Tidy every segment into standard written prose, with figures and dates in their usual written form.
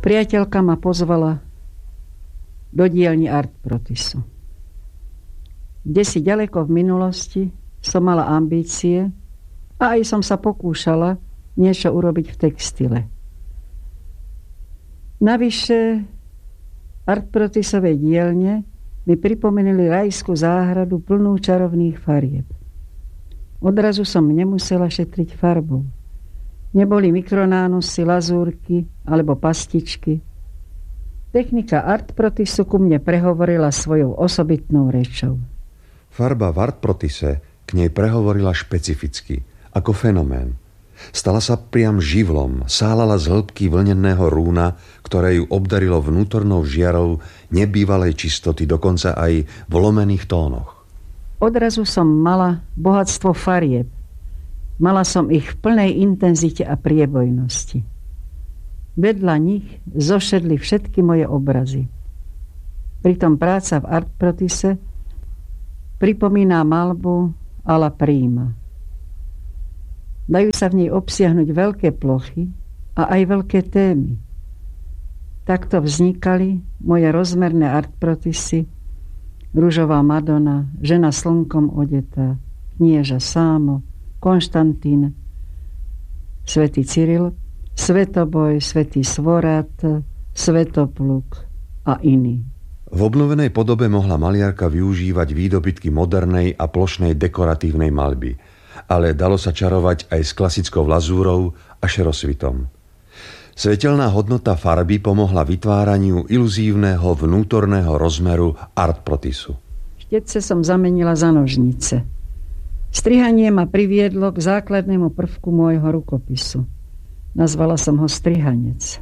Priateľka ma pozvala do dielni Art Protisu. Kdesi ďaleko v minulosti som mala ambície a aj som sa pokúšala niečo urobiť v textile. Navyše Art Protisovej dielne mi pripomenuli rajskú záhradu plnú čarovných farieb. Odrazu som nemusela šetriť farbou. Neboli mikronánusy, lazúrky alebo pastičky. Technika Art Protisu ku mne prehovorila svojou osobitnou rečou. Farba v Art Protise k nej prehovorila špecificky, ako fenomén. Stala sa priam živlom, sálala z hĺbky vlneného rúna, ktoré ju obdarilo vnútornou žiarou nebývalej čistoty, dokonca aj v lomených tónoch. Odrazu som mala bohatstvo farieb. Mala som ich v plnej intenzite a priebojnosti. Vedľa nich zošedli všetky moje obrazy. Pritom práca v Art Protise pripomína malbu a la prima. Dajú sa v nej obsiahnuť veľké plochy a aj veľké témy. Takto vznikali moje rozmerné Art Protisy: Ružová Madonna, Žena slnkom odetá, Knieža Sámo, Konštantín, Svätý Cyril, Svetoboj, Svätý Svorát, Svetopluk a iní. V obnovenej podobe mohla maliarka využívať výdobytky modernej a plošnej dekoratívnej maľby, ale dalo sa čarovať aj s klasickou lazúrou a šerosvitom. Svetelná hodnota farby pomohla vytváraniu iluzívneho vnútorného rozmeru Art Protisu. Štetce som zamenila za nožnice. Strihanie ma priviedlo k základnému prvku môjho rukopisu. Nazvala som ho strihanec.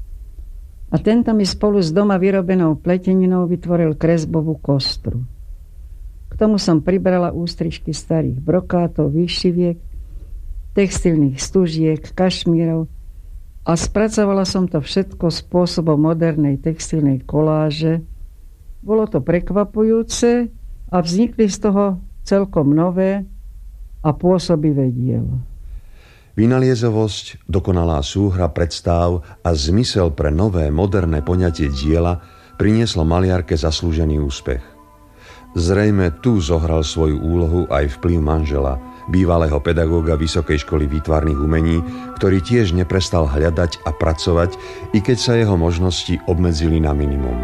A tento mi spolu s doma vyrobenou pleteninou vytvoril kresbovú kostru. K tomu som pribrala ústrižky starých brokátov, výšiviek, textilných stužiek, kašmírov a spracovala som to všetko spôsobom modernej textilnej koláže. Bolo to prekvapujúce a vznikli z toho celkom nové a pôsobivé dielo. Vynaliezovosť, dokonalá súhra predstáv a zmysel pre nové, moderné poňatie diela prinieslo maliarke zaslúžený úspech. Zrejme tu zohral svoju úlohu aj vplyv manžela, bývalého pedagóga Vysokej školy výtvarných umení, ktorý tiež neprestal hľadať a pracovať, i keď sa jeho možnosti obmedzili na minimum.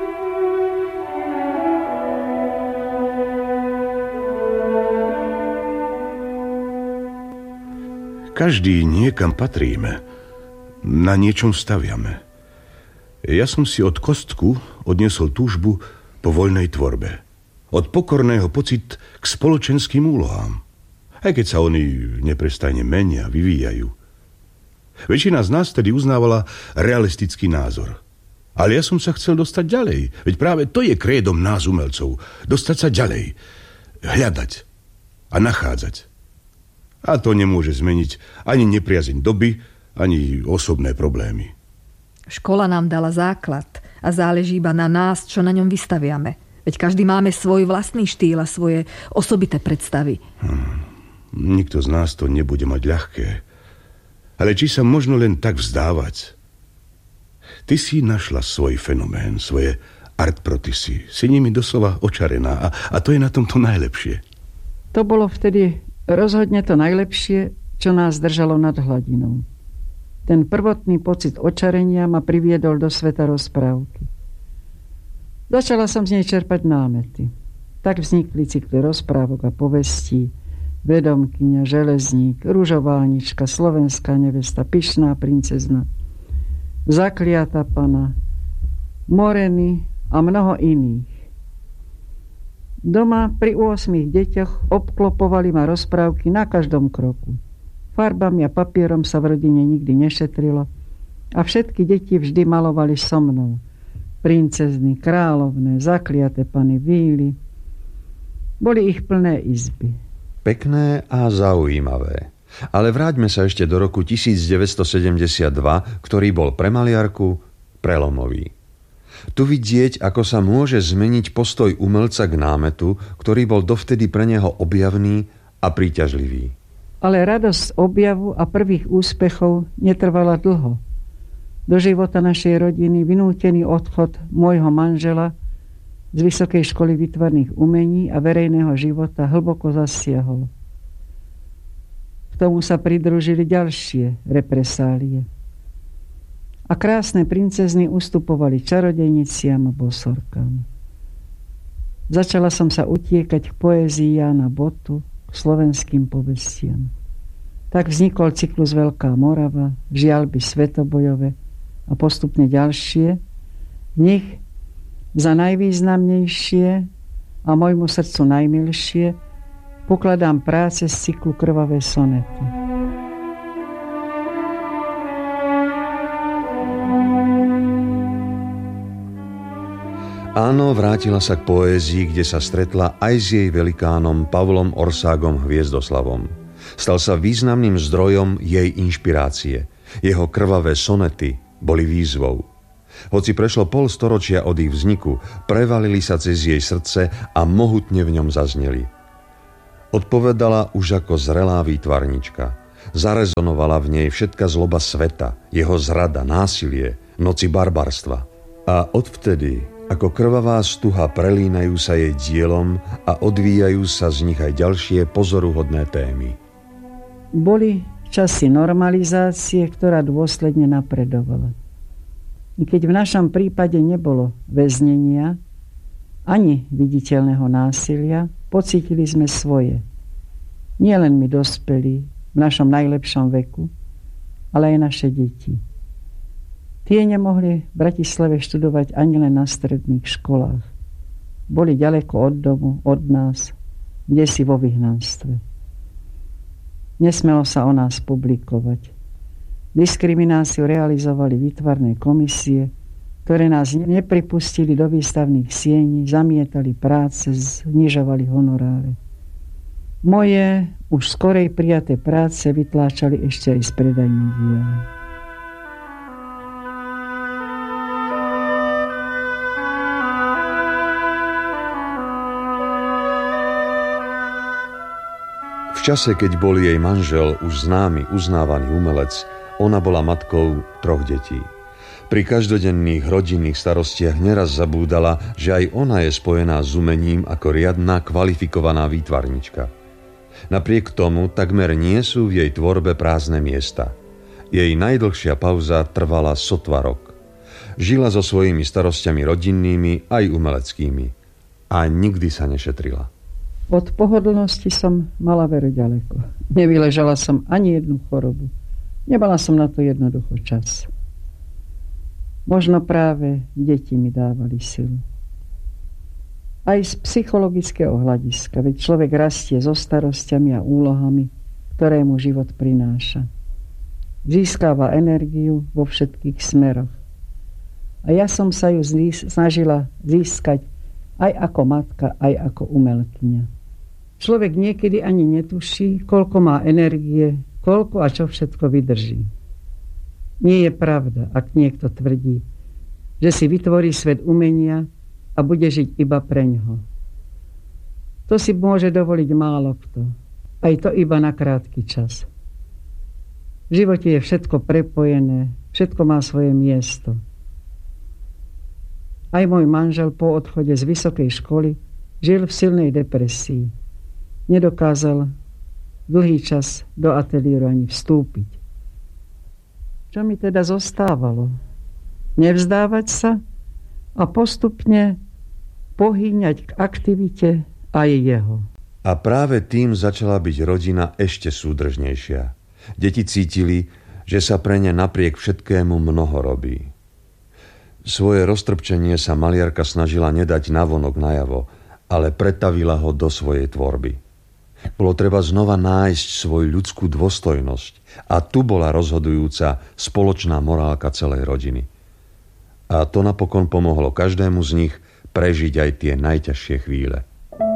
Každý niekam patríme, na niečom staviame. Ja som si od Kostku odniesol túžbu po voľnej tvorbe. Od pokorného pocit k spoločenským úlohám. Aj keď sa oni neprestajne menia, vyvíjajú. Väčšina z nás tedy uznávala realistický názor. Ale ja som sa chcel dostať ďalej. Veď práve to je krédom nás umelcov. Dostať sa ďalej. Hľadať a nachádzať. A to nemôže zmeniť ani nepriazeň doby, ani osobné problémy. Škola nám dala základ a záleží iba na nás, čo na ňom vystaviame. Veď každý máme svoj vlastný štýl a svoje osobité predstavy. Nikto z nás to nebude mať ľahké. Ale či sa možno len tak vzdávať? Ty si našla svoj fenomén, svoje Art Protisy. Si nimi doslova očarená a to je na tomto najlepšie. To bolo vtedy rozhodne to najlepšie, čo nás držalo nad hladinou. Ten prvotný pocit očarenia ma priviedol do sveta rozprávky. Začala som z nej čerpať námety. Tak vznikli cykly rozprávok a povestí: Vedomkyňa, Železník, Ružovánička, Slovenská nevesta, Pyšná princezna, Zakliatá pana, Moreny a mnoho iných. Doma pri 8 deťoch obklopovali ma rozprávky na každom kroku. Farbami a papierom sa v rodine nikdy nešetrilo a všetky deti vždy malovali so mnou. Princezny, kráľovné, zakliaté pany, víly. Boli ich plné izby. Pekné a zaujímavé. Ale vráťme sa ešte do roku 1972, ktorý bol pre maliarku prelomový. Tu vidieť, ako sa môže zmeniť postoj umelca k námetu, ktorý bol dovtedy pre neho objavný a príťažlivý. Ale radosť objavu a prvých úspechov netrvala dlho. do života našej rodiny vynútený odchod môjho manžela z Vysokej školy výtvarných umení a verejného života hlboko zasiahol. K tomu sa pridružili ďalšie represálie. A krásne princezny ustupovali čarodejniciam a bosorkám. Začala som sa utiekať k poézii Jána Botu, k slovenským povestiam. Tak vznikol cyklus Veľká Morava, Žiaľby svetobojové a postupne ďalšie. V nich za najvýznamnejšie a môjmu srdcu najmilšie pokladám práce z cyklu Krvavé sonety. Áno, vrátila sa k poézii, kde sa stretla aj s jej velikánom Pavlom Orságom Hviezdoslavom. Stal sa významným zdrojom jej inšpirácie. Jeho krvavé sonety boli výzvou. Hoci prešlo pol storočia od ich vzniku, prevalili sa cez jej srdce a mohutne v ňom zazneli. Odpovedala už ako zrelá výtvarnička. Zarezonovala v nej všetka zloba sveta, jeho zrada, násilie, noci barbarstva. A odvtedy, ako krvavá stuha, prelínajú sa jej dielom a odvíjajú sa z nich aj ďalšie pozoruhodné témy. Boli časy normalizácie, ktorá dôsledne napredovala. I keď v našom prípade nebolo väznenia ani viditeľného násilia, pocítili sme svoje. Nie len my dospelí v našom najlepšom veku, ale aj naše deti. Tie nemohli v Bratislave študovať ani len na stredných školách. Boli ďaleko od domu, od nás, kdesi vo vyhnanstve. Nesmelo sa o nás publikovať. Diskrimináciu realizovali výtvarné komisie, ktoré nás nepripustili do výstavných siení, zamietali práce, znižovali honoráre. Moje už skorej prijaté práce vytláčali ešte aj z predajných diel. V čase, keď bol jej manžel už známy, uznávaný umelec, ona bola matkou 3 detí. Pri každodenných rodinných starostiach neraz zabúdala, že aj ona je spojená s umením ako riadna, kvalifikovaná výtvarnička. Napriek tomu takmer nie sú v jej tvorbe prázdne miesta. Jej najdlhšia pauza trvala sotva rok. Žila so svojimi starostiami rodinnými aj umeleckými. A nikdy sa nešetrila. Od pohodlnosti som mala veru ďaleko. Nevyležala som ani jednu chorobu. Nemala som na to jednoducho čas. Možno práve deti mi dávali silu. Aj z psychologického hľadiska, veď človek rastie so starosťami a úlohami, ktoré mu život prináša. Získava energiu vo všetkých smeroch. A ja som sa ju snažila získať aj ako matka, aj ako umelkyňa. Človek niekedy ani netuší, koľko má energie, koľko a čo všetko vydrží. Nie je pravda, ak niekto tvrdí, že si vytvorí svet umenia a bude žiť iba preňho. To si môže dovoliť málo kto. Aj to iba na krátky čas. V živote je všetko prepojené, všetko má svoje miesto. Aj môj manžel po odchode z vysokej školy žil v silnej depresii. Nedokázal dlhý čas do ateliéru ani vstúpiť. Čo mi teda zostávalo? Nevzdávať sa a postupne pohýňať k aktivite aj jeho. A práve tým začala byť rodina ešte súdržnejšia. Deti cítili, že sa pre ne napriek všetkému mnoho robí. Svoje roztrpčenie sa maliarka snažila nedať navonok najavo, ale pretavila ho do svojej tvorby. Bolo treba znova nájsť svoju ľudskú dôstojnosť a tu bola rozhodujúca spoločná morálka celej rodiny. A to napokon pomohlo každému z nich prežiť aj tie najťažšie chvíle.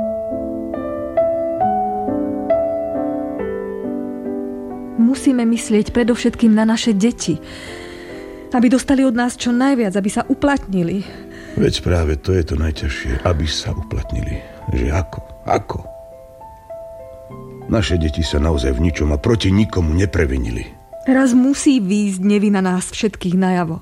Musíme myslieť predovšetkým na naše deti, aby dostali od nás čo najviac, aby sa uplatnili. Veď práve to je to najťažšie, aby sa uplatnili. Že ako? Naše deti sa naozaj v ničom a proti nikomu neprevinili. Teraz musí výjsť nevina nás všetkých najavo.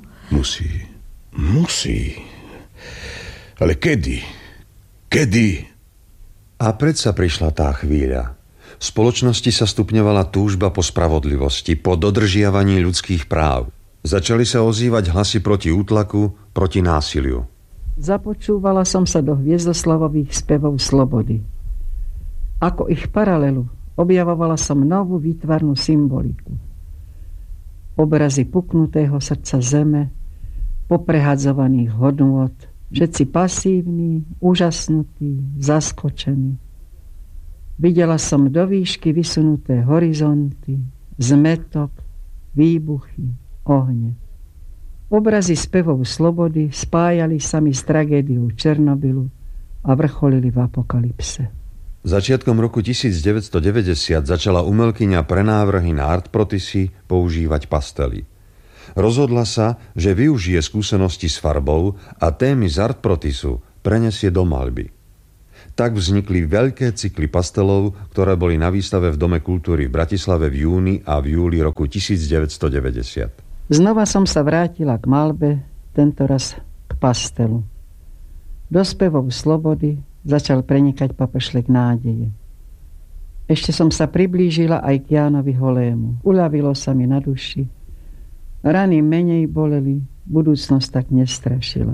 Musí. Ale kedy? Kedy? A predsa prišla tá chvíľa. V spoločnosti sa stupňovala túžba po spravodlivosti, po dodržiavaní ľudských práv. Začali sa ozývať hlasy proti útlaku, proti násiliu. Započúvala som sa do hviezdoslavových spevov slobody. Ako ich paralelu objavovala som novú výtvarnú symboliku. Obrazy puknutého srdca zeme, poprehadzovaných hodnôt, všetci pasívni, úžasnutí, zaskočení. Videla som do výšky vysunuté horizonty, zmetok, výbuchy, ohne. Obrazy spevov slobody spájali sa mi s tragédiou Černobylu a vrcholili v apokalypse. Začiatkom roku 1990 začala umelkyňa pre návrhy na artprotisy používať pastely. Rozhodla sa, že využije skúsenosti s farbou a témy z artprotisu prenesie do maľby. Tak vznikli veľké cykly pastelov, ktoré boli na výstave v Dome kultúry v Bratislave v júni a v júli roku 1990. Znova som sa vrátila k maľbe, tentoraz k pastelu. Do spevov slobody začal prenikať papašlek nádeje. Ešte som sa priblížila aj k Jánovi Holému. Uľavilo sa mi na duši. Rany menej boleli, budúcnosť tak nestrašila.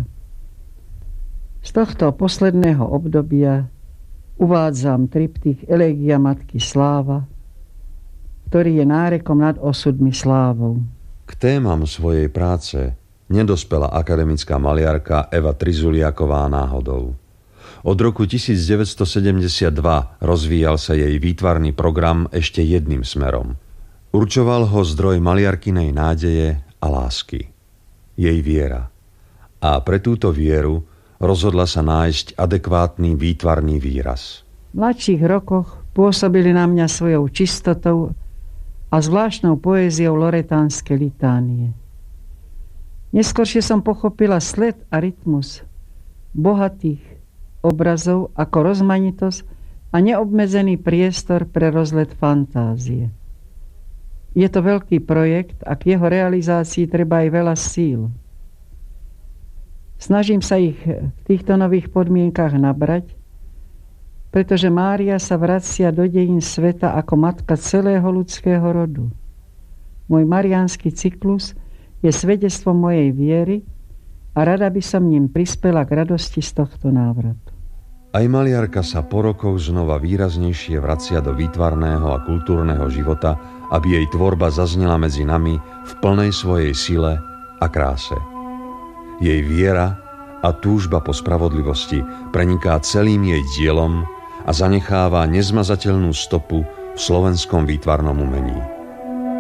Z tohto posledného obdobia uvádzam triptych Elegia Matky Sláva, ktorý je nárekom nad osudmi slávou. K témam svojej práce nedospela akademická maliarka Eva Trizuliaková náhodou. Od roku 1972 rozvíjal sa jej výtvarný program ešte jedným smerom. Určoval ho zdroj maliarkinej nádeje a lásky. Jej viera. A pre túto vieru rozhodla sa nájsť adekvátny výtvarný výraz. V mladších rokoch pôsobili na mňa svojou čistotou a zvláštnou poéziou loretánske litánie. Neskôršie som pochopila sled a rytmus bohatých obrazov ako rozmanitosť a neobmedzený priestor pre rozlet fantázie. Je to veľký projekt a k jeho realizácii treba aj veľa síl. Snažím sa ich v týchto nových podmienkach nabrať, pretože Mária sa vracia do dejín sveta ako matka celého ľudského rodu. Môj mariánsky cyklus je svedectvom mojej viery a rada by som ním prispela k radosti z tohto návratu. Aj maliarka sa po rokoch znova výraznejšie vracia do výtvarného a kultúrneho života, aby jej tvorba zaznela medzi nami v plnej svojej sile a kráse. Jej viera a túžba po spravodlivosti preniká celým jej dielom a zanecháva nezmazateľnú stopu v slovenskom výtvarnom umení.